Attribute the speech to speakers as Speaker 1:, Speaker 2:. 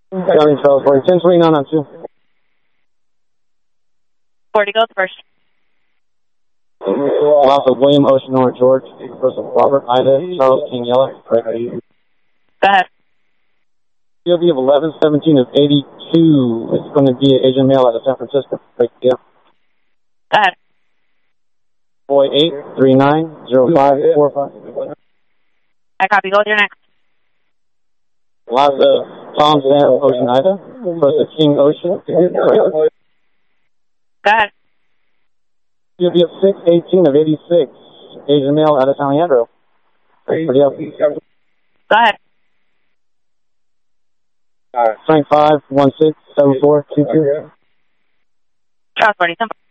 Speaker 1: County Charles 102992.
Speaker 2: 40 goes first.
Speaker 1: Lots of William Ocean North George versus Robert Ida Charles King Yellow.
Speaker 2: Go ahead.
Speaker 1: POV of 1117 of 82. It's going to be an Asian male out of San Francisco. Right, yeah.
Speaker 2: Go ahead.
Speaker 1: Boy 8390545.
Speaker 2: I copy. Go with your next.
Speaker 1: Lots of Tom's there, Ocean Ida versus King Ocean.
Speaker 2: Go ahead.
Speaker 1: POV of 618 of 86. Asian male out of San Leandro.
Speaker 2: Go ahead.
Speaker 1: Frank 5167422.
Speaker 2: Charles 40.